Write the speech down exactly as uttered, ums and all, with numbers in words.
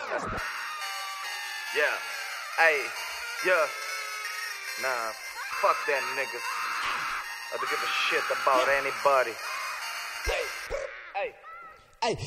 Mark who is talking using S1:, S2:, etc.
S1: Yeah, hey, yeah, nah, fuck that nigga. I don't give a shit about anybody.